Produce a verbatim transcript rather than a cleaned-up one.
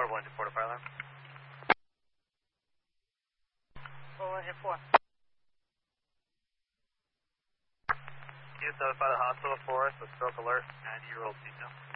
four, one two four to fire line. four one two four. Units notify the hospital for us with stroke alert, ninety year old female.